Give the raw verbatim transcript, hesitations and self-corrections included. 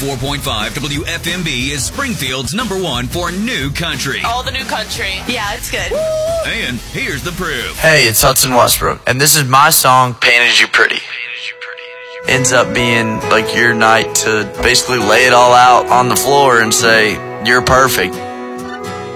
four point five W F M B is Springfield's number one for new country. All the new country. Yeah, it's good. And here's the proof. Hey, it's Hudson Westbrook, and this is my song, Painted You Pretty. Ends up being like your night to basically lay it all out on the floor and say, you're perfect.